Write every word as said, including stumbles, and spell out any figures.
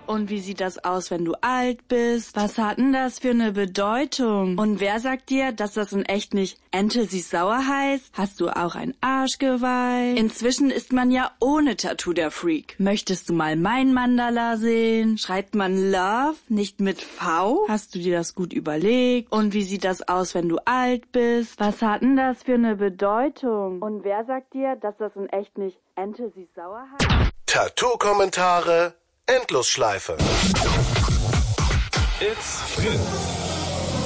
Und wie sieht das aus, wenn du alt bist? Was hat denn das für eine Bedeutung? Und wer sagt dir, dass das in echt nicht Ente süß sauer heißt? Hast du auch ein Arschgeweih? Inzwischen ist man ja ohne Tattoo der Freak. Möchtest du mal mein Mandala sehen? Schreibt man Love, nicht mit V? Hast du dir das gut überlegt? Und wie sieht das aus, wenn du alt bist? Was hat denn das für eine Bedeutung? Und wer sagt dir, dass das in echt nicht Ente süß sauer heißt? Tattoo-Kommentare, Endlosschleife. It's Fritz.